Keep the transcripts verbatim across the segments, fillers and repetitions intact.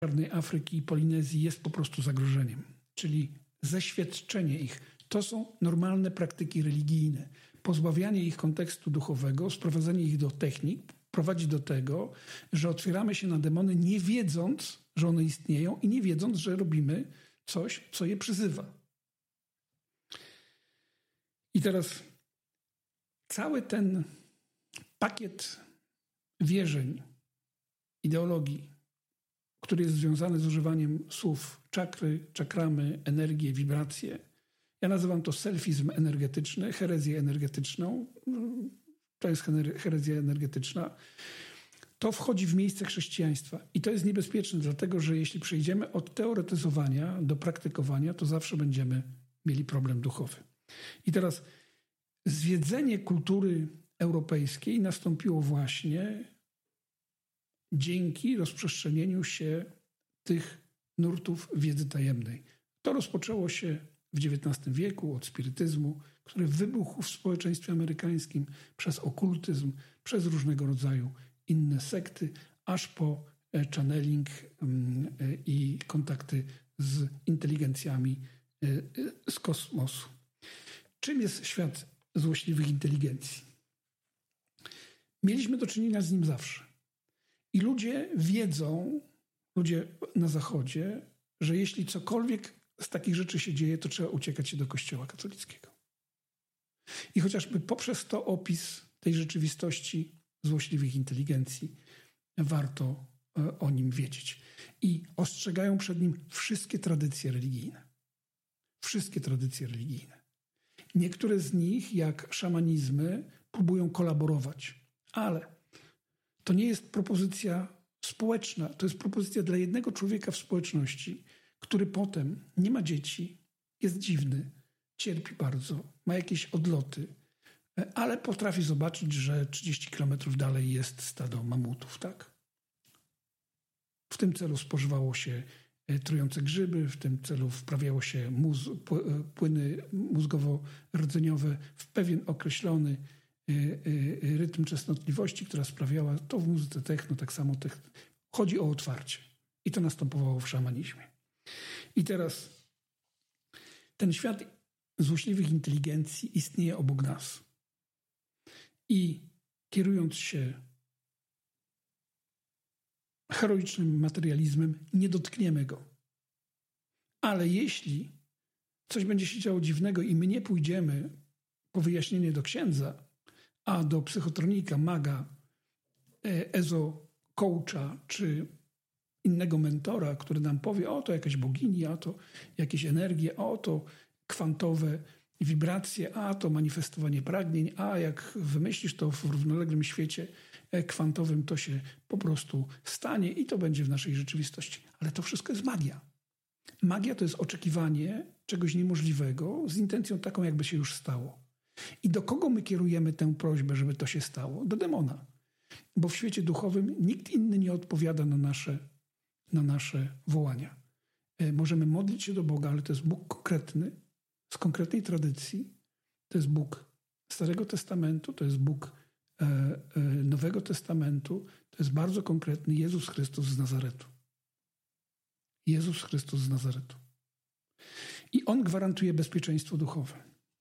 Czarnej Afryki i Polinezji jest po prostu zagrożeniem. Czyli zeświadczenie ich. To są normalne praktyki religijne. Pozbawianie ich kontekstu duchowego, sprowadzenie ich do technik prowadzi do tego, że otwieramy się na demony, nie wiedząc, że one istnieją i nie wiedząc, że robimy coś, co je przyzywa. I teraz cały ten pakiet wierzeń, ideologii, który jest związany z używaniem słów czakry, czakramy, energię, wibracje. Ja nazywam to selfizm energetyczny, herezję energetyczną. To jest herezja energetyczna. To wchodzi w miejsce chrześcijaństwa. I to jest niebezpieczne, dlatego że jeśli przejdziemy od teoretyzowania do praktykowania, to zawsze będziemy mieli problem duchowy. I teraz zwiedzenie kultury europejskiej nastąpiło właśnie dzięki rozprzestrzenieniu się tych nurtów wiedzy tajemnej. To rozpoczęło się w dziewiętnastym wieku od spirytyzmu, który wybuchł w społeczeństwie amerykańskim przez okultyzm, przez różnego rodzaju inne sekty, aż po channeling i kontakty z inteligencjami z kosmosu. Czym jest świat złośliwych inteligencji? Mieliśmy do czynienia z nim zawsze. I ludzie wiedzą, ludzie na Zachodzie, że jeśli cokolwiek z takich rzeczy się dzieje, to trzeba uciekać się do Kościoła katolickiego. I chociażby poprzez to opis tej rzeczywistości złośliwych inteligencji warto o nim wiedzieć. I ostrzegają przed nim wszystkie tradycje religijne. Wszystkie tradycje religijne. Niektóre z nich, jak szamanizmy, próbują kolaborować, ale to nie jest propozycja społeczna, to jest propozycja dla jednego człowieka w społeczności, który potem nie ma dzieci, jest dziwny, cierpi bardzo, ma jakieś odloty, ale potrafi zobaczyć, że trzydzieści kilometrów dalej jest stado mamutów, tak? W tym celu spożywało się trujące grzyby, w tym celu wprawiało się mózg, płyny mózgowo-rdzeniowe w pewien określony rytm częstotliwości, która sprawiała to w muzyce techno, tak samo techno. Chodzi o otwarcie. I to następowało w szamanizmie. I teraz ten świat złośliwych inteligencji istnieje obok nas. I kierując się heroicznym materializmem, nie dotkniemy go. Ale jeśli coś będzie się działo dziwnego i my nie pójdziemy po wyjaśnienie do księdza, a do psychotronika, maga, ezo, coacha czy innego mentora, który nam powie, o to jakaś bogini, a to jakieś energie, o to kwantowe wibracje, a to manifestowanie pragnień, a jak wymyślisz to w równoległym świecie kwantowym, to się po prostu stanie i to będzie w naszej rzeczywistości. Ale to wszystko jest magia. Magia to jest oczekiwanie czegoś niemożliwego z intencją taką, jakby się już stało. I do kogo my kierujemy tę prośbę, żeby to się stało? Do demona. Bo w świecie duchowym nikt inny nie odpowiada na nasze, na nasze wołania. Możemy modlić się do Boga, ale to jest Bóg konkretny, z konkretnej tradycji. To jest Bóg Starego Testamentu, to jest Bóg e, e, Nowego Testamentu. To jest bardzo konkretny Jezus Chrystus z Nazaretu. Jezus Chrystus z Nazaretu. I On gwarantuje bezpieczeństwo duchowe.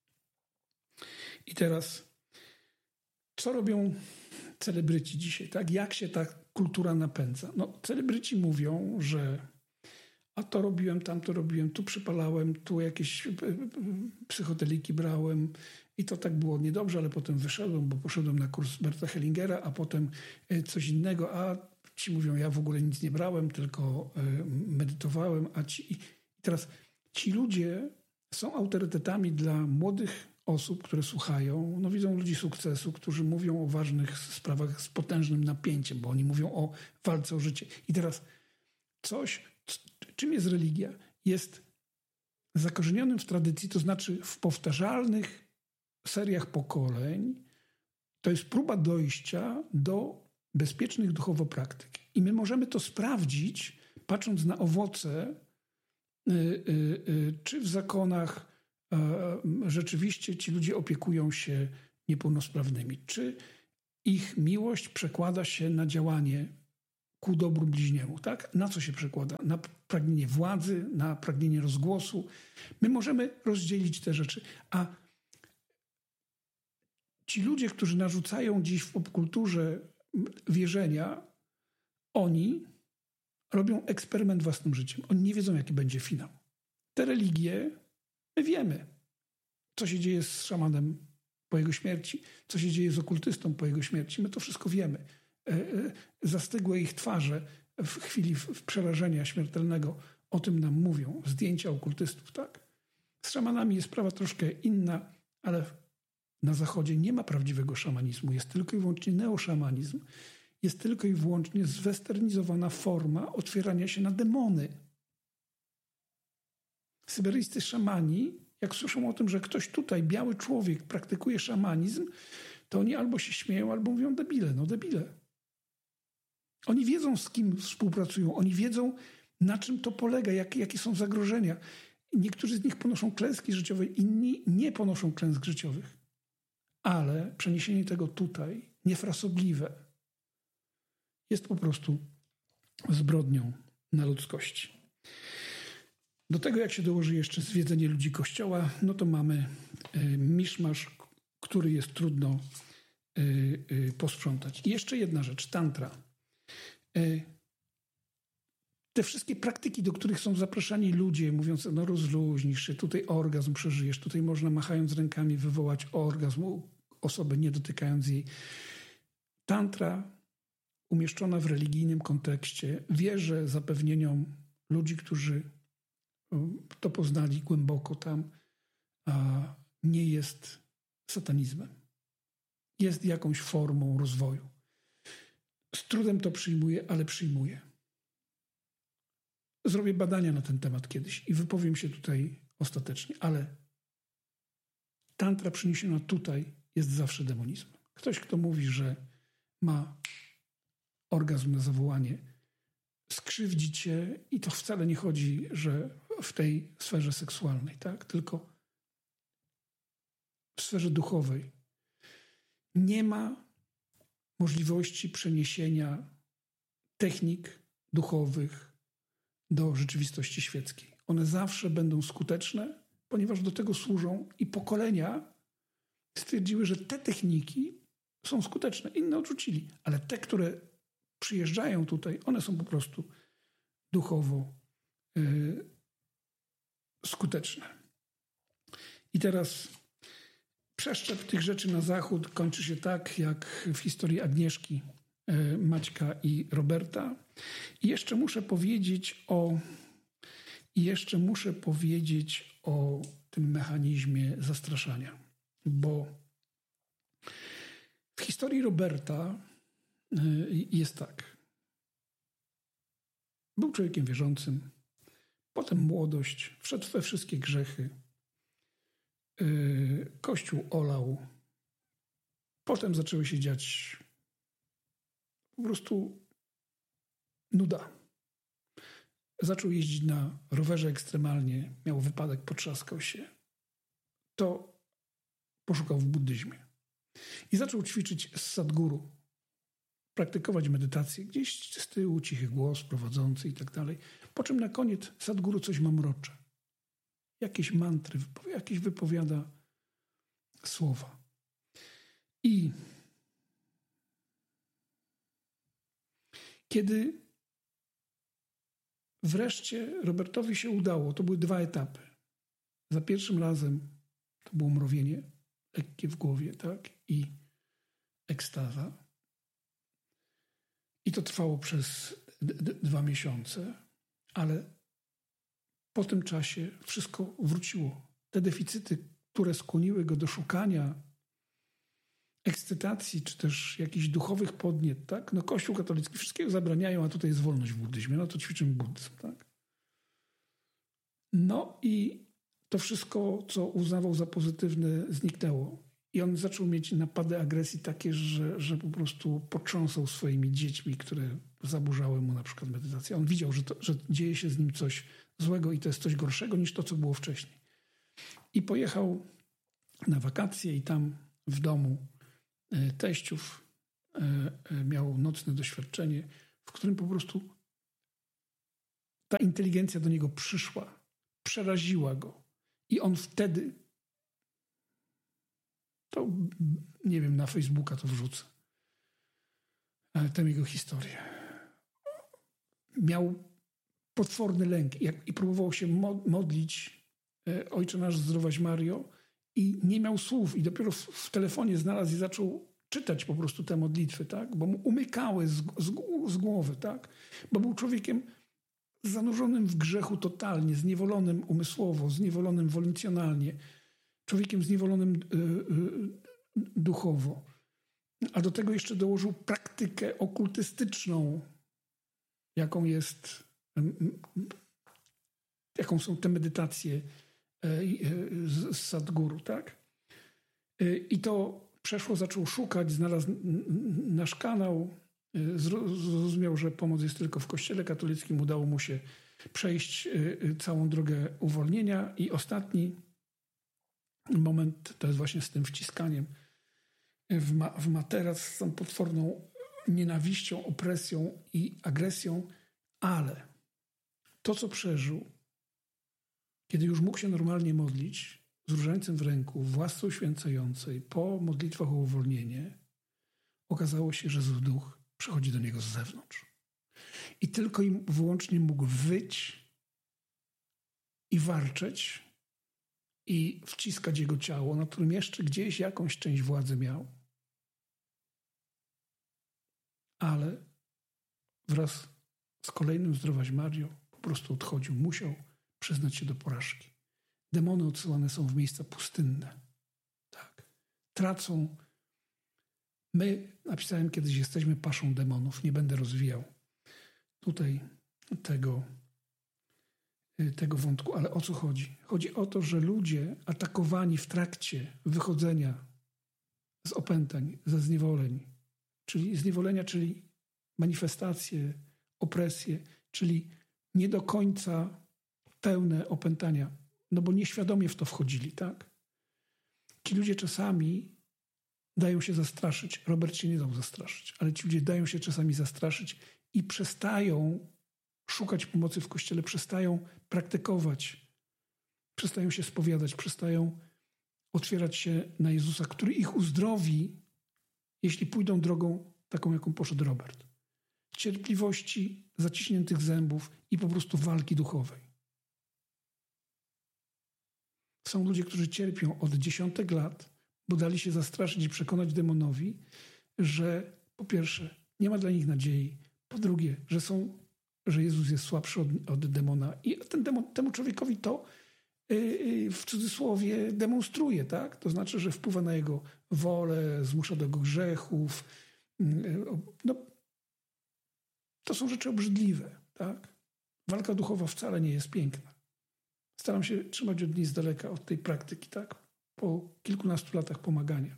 I teraz, co robią celebryci dzisiaj? Tak? Jak się ta kultura napędza? No, celebryci mówią, że a to robiłem, tamto robiłem, tu przypalałem, tu jakieś psychodeliki brałem i to tak było niedobrze, ale potem wyszedłem, bo poszedłem na kurs Berta Hellingera, a potem coś innego, a ci mówią, ja w ogóle nic nie brałem, tylko medytowałem, a ci... I teraz ci ludzie są autorytetami dla młodych osób, które słuchają, no widzą ludzi sukcesu, którzy mówią o ważnych sprawach z potężnym napięciem, bo oni mówią o walce o życie. I teraz coś, czym jest religia? Jest zakorzenionym w tradycji, to znaczy w powtarzalnych seriach pokoleń. To jest próba dojścia do bezpiecznych duchowo praktyk. I my możemy to sprawdzić, patrząc na owoce, yy, yy, yy, czy w zakonach rzeczywiście ci ludzie opiekują się niepełnosprawnymi. Czy ich miłość przekłada się na działanie ku dobru bliźniemu, tak? Na co się przekłada? Na pragnienie władzy, na pragnienie rozgłosu. My możemy rozdzielić te rzeczy, a ci ludzie, którzy narzucają dziś w popkulturze wierzenia, oni robią eksperyment własnym życiem. Oni nie wiedzą, jaki będzie finał. Te religie, my wiemy, co się dzieje z szamanem po jego śmierci, co się dzieje z okultystą po jego śmierci. My to wszystko wiemy. Zastygłe ich twarze w chwili przerażenia śmiertelnego o tym nam mówią. Zdjęcia okultystów, tak? Z szamanami jest sprawa troszkę inna, ale na Zachodzie nie ma prawdziwego szamanizmu. Jest tylko i wyłącznie neoszamanizm. Jest tylko i wyłącznie zwesternizowana forma otwierania się na demony. Syberyjscy szamani, jak słyszą o tym, że ktoś tutaj, biały człowiek, praktykuje szamanizm, to oni albo się śmieją, albo mówią debile. No debile. Oni wiedzą, z kim współpracują. Oni wiedzą, na czym to polega, jak, jakie są zagrożenia. Niektórzy z nich ponoszą klęski życiowe, inni nie ponoszą klęsk życiowych. Ale przeniesienie tego tutaj, niefrasobliwe, jest po prostu zbrodnią na ludzkości. Do tego, jak się dołoży jeszcze zwiedzenie ludzi Kościoła, no to mamy y, miszmasz, który jest trudno y, y, posprzątać. I jeszcze jedna rzecz, tantra. Y, te wszystkie praktyki, do których są zapraszani ludzie, mówiąc, no rozluźnisz się, tutaj orgazm przeżyjesz, tutaj można machając rękami wywołać orgazm u osoby, nie dotykając jej. Tantra umieszczona w religijnym kontekście wierzy zapewnieniom ludzi, którzy to poznali głęboko tam, a nie jest satanizmem. Jest jakąś formą rozwoju. Z trudem to przyjmuję, ale przyjmuję. Zrobię badania na ten temat kiedyś i wypowiem się tutaj ostatecznie, ale tantra przyniesiona tutaj jest zawsze demonizmem. Ktoś, kto mówi, że ma orgazm na zawołanie, skrzywdzi cię i to wcale nie chodzi, że w tej sferze seksualnej, tak? Tylko w sferze duchowej. Nie ma możliwości przeniesienia technik duchowych do rzeczywistości świeckiej. One zawsze będą skuteczne, ponieważ do tego służą i pokolenia stwierdziły, że te techniki są skuteczne. Inne odrzucili, ale te, które przyjeżdżają tutaj, one są po prostu duchowo yy, skuteczne. I teraz przeszczep tych rzeczy na zachód kończy się tak, jak w historii Agnieszki, yy, Maćka i Roberta. I jeszcze muszę powiedzieć o i jeszcze muszę powiedzieć o tym mechanizmie zastraszania, bo w historii Roberta jest tak. Był człowiekiem wierzącym, potem młodość, wszedł we wszystkie grzechy, Kościół olał, potem zaczęły się dziać po prostu nuda. Zaczął jeździć na rowerze ekstremalnie, miał wypadek, potrzaskał się. To poszukał w buddyzmie. I zaczął ćwiczyć z Sadhguru, praktykować medytację, gdzieś z tyłu cichy głos prowadzący i tak dalej. Po czym na koniec Sadhguru coś mamrocze. Jakieś mantry, jakieś wypowiada słowa. I kiedy wreszcie Robertowi się udało, to były dwa etapy. Za pierwszym razem to było mrowienie lekkie w głowie, tak? I ekstaza. I to trwało przez d- d- dwa miesiące, ale po tym czasie wszystko wróciło. Te deficyty, które skłoniły go do szukania ekscytacji, czy też jakichś duchowych podniet, tak? No Kościół katolicki wszystkiego zabraniają, a tutaj jest wolność w buddyzmie. No to ćwiczymy buddyzm, tak? No i to wszystko, co uznawał za pozytywne, zniknęło. I on zaczął mieć napady agresji takie, że, że po prostu potrząsał swoimi dziećmi, które zaburzały mu na przykład medytację. On widział, że, to, że dzieje się z nim coś złego i to jest coś gorszego niż to, co było wcześniej. I pojechał na wakacje i tam w domu teściów miał nocne doświadczenie. w którym po prostu ta inteligencja do niego przyszła, przeraziła go. I on wtedy, to nie wiem, na Facebooka to wrzucę, tę jego historię. Miał potworny lęk jak, i próbował się modlić e, Ojcze nasz, zdrowaś Mario, i nie miał słów. I dopiero w, w telefonie znalazł i zaczął czytać po prostu te modlitwy, tak? Bo mu umykały z, z, z głowy, tak? Bo był człowiekiem zanurzonym w grzechu totalnie, zniewolonym umysłowo, zniewolonym woluncjonalnie, człowiekiem zniewolonym y, y, duchowo. A do tego jeszcze dołożył praktykę okultystyczną, jaką jest, jaką są te medytacje z Sadhguru, tak? I to przeszło, zaczął szukać, znalazł nasz kanał, zrozumiał, że pomoc jest tylko w Kościele katolickim, udało mu się przejść całą drogę uwolnienia i ostatni moment to jest właśnie z tym wciskaniem w, ma, w materac, z tą potworną nienawiścią, opresją i agresją, ale to, co przeżył, kiedy już mógł się normalnie modlić, z różańcem w ręku, w łasce uświęcającej, po modlitwach o uwolnienie, okazało się, że zły duch przychodzi do niego z zewnątrz. I tylko i wyłącznie mógł wyć i warczeć i wciskać jego ciało, na którym jeszcze gdzieś jakąś część władzy miał. Ale wraz z kolejnym zdrowaś Mario po prostu odchodził. Musiał przyznać się do porażki. Demony odsyłane są w miejsca pustynne. Tak. Tracą. My, napisałem kiedyś, jesteśmy paszą demonów. Nie będę rozwijał tutaj tego, tego wątku. Ale o co chodzi? Chodzi o to, że ludzie atakowani w trakcie wychodzenia z opętań, ze zniewoleń, czyli zniewolenia, czyli manifestacje, opresje, czyli nie do końca pełne opętania, no bo nieświadomie w to wchodzili, tak? Ci ludzie czasami dają się zastraszyć. Robert się nie dał zastraszyć, ale ci ludzie dają się czasami zastraszyć i przestają szukać pomocy w Kościele, przestają praktykować, przestają się spowiadać, przestają otwierać się na Jezusa, który ich uzdrowi, jeśli pójdą drogą taką, jaką poszedł Robert. Cierpliwości, zaciśniętych zębów i po prostu walki duchowej. Są ludzie, którzy cierpią od dziesiątek lat, bo dali się zastraszyć i przekonać demonowi, że po pierwsze nie ma dla nich nadziei, po drugie, że są, że Jezus jest słabszy od, od demona i ten demon, temu człowiekowi to yy, w cudzysłowie demonstruje, tak? To znaczy, że wpływa na jego wolę, zmusza do grzechów. Yy, no, to są rzeczy obrzydliwe, tak? Walka duchowa wcale nie jest piękna. Staram się trzymać od niej z daleka, od tej praktyki, tak? Po kilkunastu latach pomagania.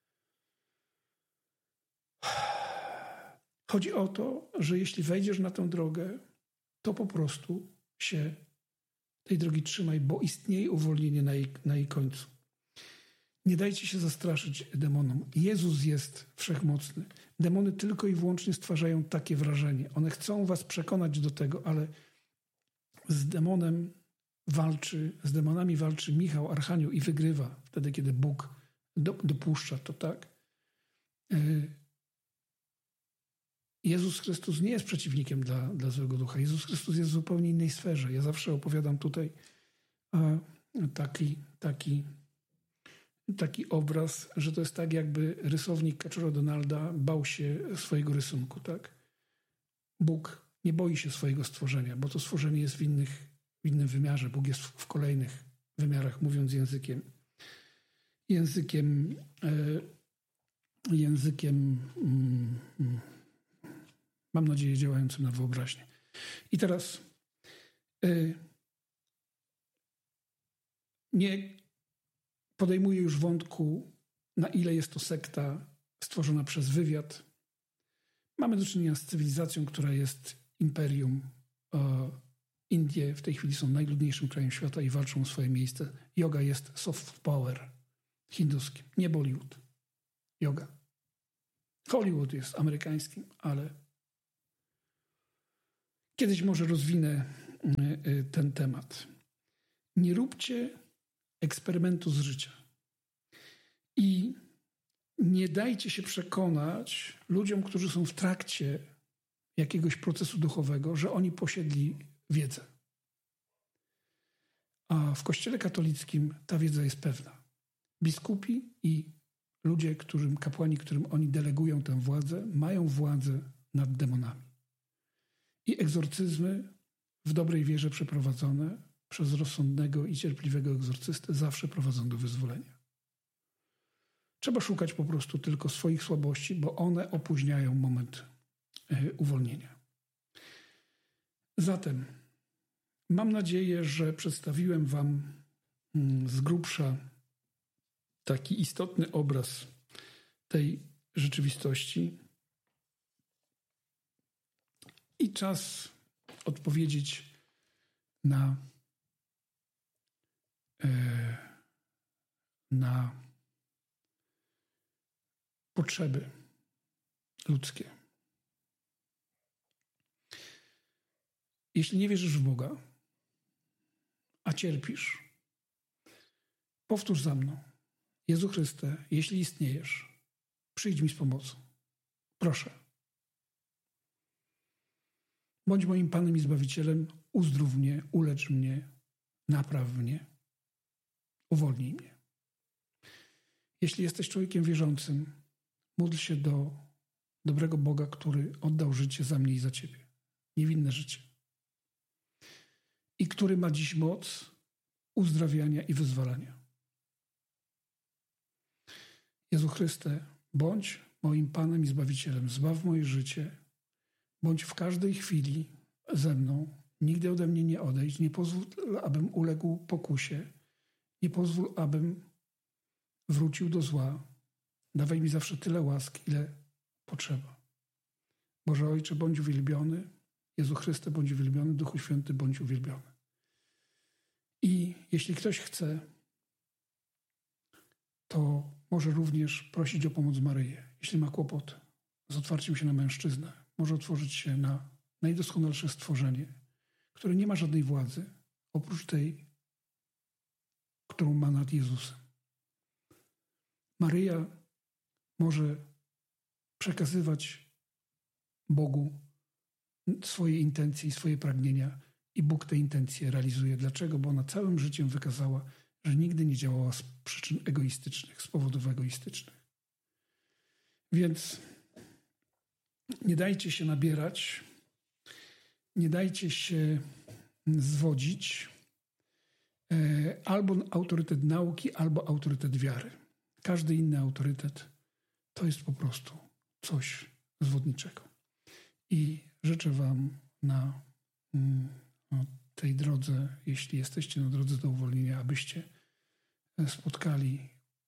Chodzi o to, że jeśli wejdziesz na tę drogę, to po prostu się tej drogi trzymaj, bo istnieje uwolnienie na jej, na jej końcu. Nie dajcie się zastraszyć demonom. Jezus jest wszechmocny. Demony tylko i wyłącznie stwarzają takie wrażenie. One chcą was przekonać do tego, ale z demonem walczy, z demonami walczy Michał, Archanioł i wygrywa wtedy, kiedy Bóg do, dopuszcza to, tak? Jezus Chrystus nie jest przeciwnikiem dla, dla złego ducha. Jezus Chrystus jest w zupełnie innej sferze. Ja zawsze opowiadam tutaj taki, taki, taki obraz, że to jest tak, jakby rysownik Kaczora Donalda bał się swojego rysunku, tak? Bóg nie boi się swojego stworzenia, bo to stworzenie jest w innych w innym wymiarze. Bóg jest w kolejnych wymiarach, mówiąc językiem językiem e, językiem mm, mam nadzieję działającym na wyobraźnię. I teraz e, nie podejmuję już wątku, na ile jest to sekta stworzona przez wywiad. Mamy do czynienia z cywilizacją, która jest imperium. E, Indie w tej chwili są najludniejszym krajem świata i walczą o swoje miejsce. Yoga jest soft power hinduskim, nie Bollywood. Yoga. Hollywood jest amerykańskim, ale Kiedyś może rozwinę ten temat. Nie róbcie eksperymentu z życia. I nie dajcie się przekonać ludziom, którzy są w trakcie jakiegoś procesu duchowego, że oni posiedli wiedzę. A w Kościele katolickim ta wiedza jest pewna. Biskupi i ludzie, którym, kapłani, którym oni delegują tę władzę, mają władzę nad demonami. I egzorcyzmy w dobrej wierze przeprowadzone przez rozsądnego i cierpliwego egzorcystę zawsze prowadzą do wyzwolenia. Trzeba szukać po prostu tylko swoich słabości, bo one opóźniają moment uwolnienia. Zatem mam nadzieję, że przedstawiłem wam z grubsza taki istotny obraz tej rzeczywistości i czas odpowiedzieć na, na potrzeby ludzkie. Jeśli nie wierzysz w Boga, a cierpisz, powtórz za mną: Jezu Chryste, jeśli istniejesz, przyjdź mi z pomocą. Proszę. Bądź moim Panem i Zbawicielem, uzdrów mnie, ulecz mnie, napraw mnie, uwolnij mnie. Jeśli jesteś człowiekiem wierzącym, módl się do dobrego Boga, który oddał życie za mnie i za ciebie. Niewinne życie. I który ma dziś moc uzdrawiania i wyzwalania. Jezu Chryste, bądź moim Panem i Zbawicielem. Zbaw moje życie. Bądź w każdej chwili ze mną. Nigdy ode mnie nie odejdź. Nie pozwól, abym uległ pokusie. Nie pozwól, abym wrócił do zła. Dawaj mi zawsze tyle łask, ile potrzeba. Boże Ojcze, bądź uwielbiony. Jezu Chryste, bądź uwielbiony. Duchu Święty, bądź uwielbiony. I jeśli ktoś chce, to może również prosić o pomoc Maryję. Jeśli ma kłopot z otwarciem się na mężczyznę, może otworzyć się na najdoskonalsze stworzenie, które nie ma żadnej władzy, oprócz tej, którą ma nad Jezusem. Maryja może przekazywać Bogu swoje intencje i swoje pragnienia i Bóg te intencje realizuje. Dlaczego? Bo ona całym życiem wykazała, że nigdy nie działała z przyczyn egoistycznych, z powodów egoistycznych. Więc nie dajcie się nabierać, nie dajcie się zwodzić. Albo autorytet nauki, albo autorytet wiary. Każdy inny autorytet to jest po prostu coś zwodniczego. I życzę wam na, na tej drodze, jeśli jesteście na drodze do uwolnienia, abyście spotkali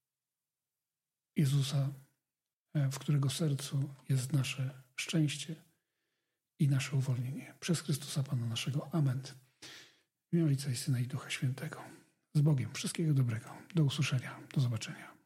Jezusa, w którego sercu jest nasze szczęście i nasze uwolnienie. Przez Chrystusa Pana naszego. Amen. W imię Ojca i Syna i Ducha Świętego. Z Bogiem. Wszystkiego dobrego. Do usłyszenia. Do zobaczenia.